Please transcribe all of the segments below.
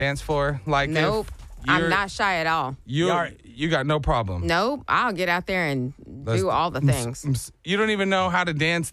dance floor? Like, Nope. I'm not shy at all. You got no problem. Nope. I'll get out there and do all the things. You don't even know how to dance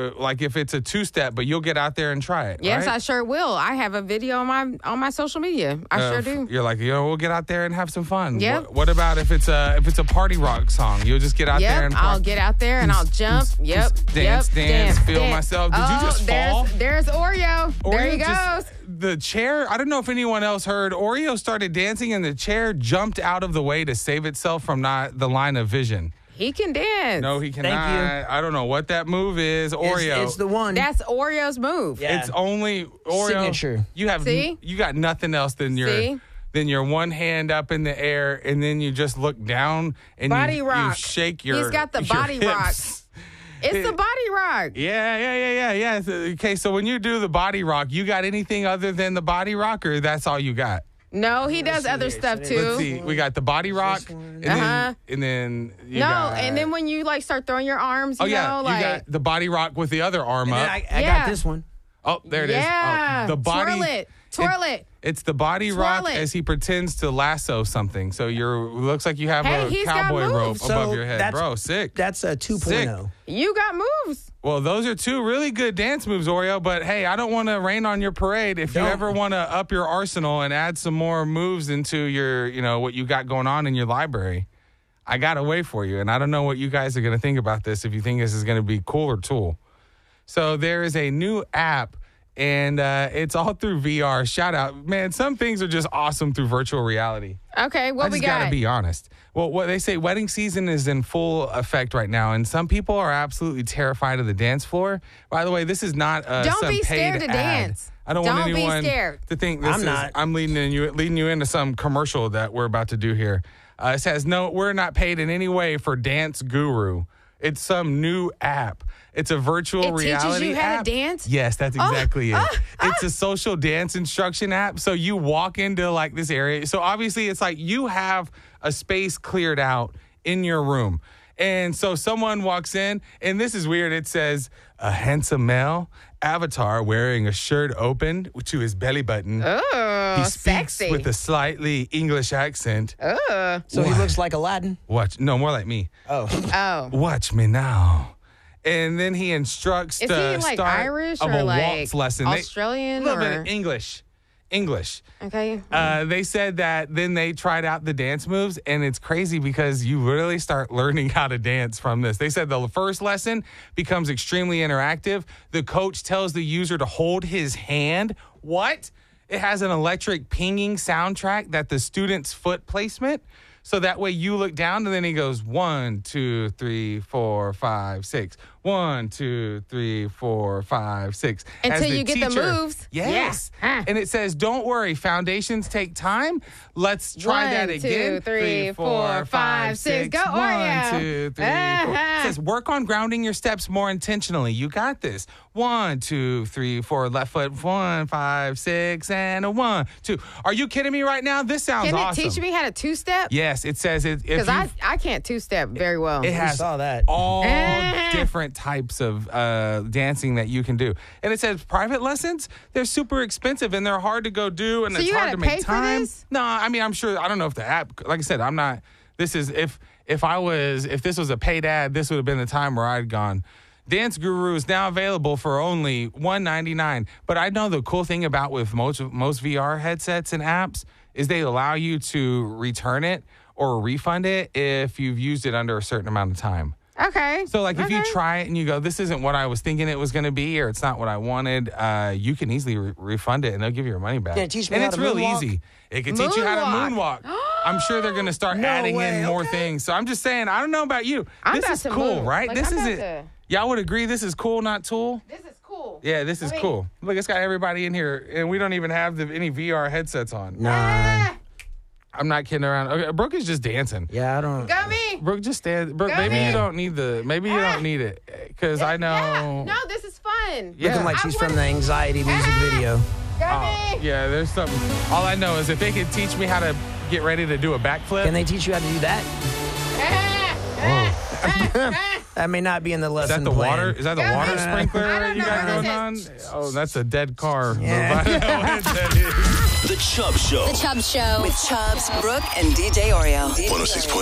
if it's a two-step, but you'll get out there and try it. Yes, right? I sure will. I have a video on my social media. I sure do. You're like, we'll get out there and have some fun. Yep. What about if it's a party rock song? You'll just get out there and I'll get out there and I'll jump. Dance, feel myself. Did you just fall? There's Oreo. There he goes. The chair, I don't know if anyone else heard, Oreo started dancing and the chair jumped out of the way to save itself from not the line of vision. He can dance. No, he cannot. Thank you. I don't know what that move is. Oreo. It's the one. That's Oreo's move. Yeah. It's only Oreo. Signature. You got nothing else than your one hand up in the air, and then you just look down and body you rock. shake your. He's got the body rock. hips. It's the body rock. Yeah. Okay, so when you do the body rock, you got anything other than the body rock, or that's all you got? No, he does other stuff too. Let's see. We got the body rock, and then you got, and then when you start throwing your arms, you you got the body rock with the other arm And up. I got this one. Oh, there it is. Yeah. Oh, the body. Twirl it. It's the body rock Twirl it. as he pretends to lasso something. So looks like you have a he's got cowboy rope moves. above your head. that's- Bro, sick. That's a 2.0. You got moves. Well, those are two really good dance moves, Oreo. But hey, I don't want to rain on your parade. If you ever want to up your arsenal and add some more moves into your, what you got going on in your library, I got a way for you. And I don't know what you guys are going to think about this, if you think this is going to be cool or tool. So there is a new app, and it's all through VR. Shout out. Man, some things are just awesome through virtual reality. Okay, what we got? I just got to be honest. Well, what they say, wedding season is in full effect right now, and some people are absolutely terrified of the dance floor. By the way, this is not Don't some be paid scared to ad. dance. I don't want anyone be scared. to think this I'm not. I'm leading you into some commercial that we're about to do here. It says, no, we're not paid in any way for Dance Guru. It's some new app. It's a virtual reality app. It teaches you how to dance? Yes, that's exactly it. It's a social dance instruction app. So you walk into this area. So obviously it's like you have a space cleared out in your room. And so someone walks in, and this is weird. It says, a handsome male avatar wearing a shirt open to his belly button. Oh, he speaks sexy. with a slightly English accent. So he looks like Aladdin? More like me. Oh. Watch me now. And then he instructs Is the he start Irish of or a waltz lesson. Australian? A little bit of English. Okay. They said that then they tried out the dance moves, and it's crazy because you really start learning how to dance from this. They said the first lesson becomes extremely interactive. The coach tells the user to hold his hand. What? It has an electric pinging soundtrack that the student's foot placement. So that way you look down, and then he goes 1, 2, 3, 4, 5, 6. 1, 2, 3, 4, 5, 6. Until you get the moves. Yes. Yeah. And it says, don't worry, foundations take time. Let's try that again. 1, 2, 3, 4, 5, 6. Go, Oreo. 1, 2, 3, 4. It says, work on grounding your steps more intentionally. You got this. 1, 2, 3, 4. Left foot. 1, 5, 6, and a 1, 2. Are you kidding me right now? This sounds awesome. Can it teach me how to two-step? Yes, it says it. Because I can't two-step very well. It has saw that. all different types of dancing that you can do. And it says private lessons, they're super expensive and they're hard to go do, and So it's you hard to gotta make pay for time. this? No, I mean, I'm sure, I don't know if the app, like I said, I'm not, this is, if this was a paid ad, this would have been the time where I'd gone. Dance Guru is now available for only $199. But I know the cool thing about with most VR headsets and apps is they allow you to return it or refund it if you've used it under a certain amount of time. Okay. So, if you try it and you go, this isn't what I was thinking it was going to be, or it's not what I wanted, you can easily refund it, and they'll give you your money back. Can it teach me and how it's to real moonwalk? easy. It can teach you how to moonwalk. I'm sure they're going to start adding in more things. So I'm just saying, I don't know about you. This is cool, right? This is it. Y'all would agree this is cool, not tool? This is cool. Yeah, this is cool. Look, it's got everybody in here, and we don't even have any VR headsets on. Nah. I'm not kidding around. Okay, Brooke is just dancing. Yeah, I don't. Go me. Brooke, just stand. Brooke, Go maybe me. you don't need you don't need it, because I know. Yeah. No, this is fun. Yeah. Looking like she's from the anxiety music video. Go me. Yeah, there's something. All I know is if they could teach me how to get ready to do a backflip. Can they teach you how to do that? That may not be in the Is lesson that the plan. water? Is that the Go water me. sprinkler I don't you know got what going this on? Oh, that's a dead car. Yeah. I don't know what that is. The Chubb Show. The Chubb Show. With Chubbs, Brooke, and DJ Oreo. 106.7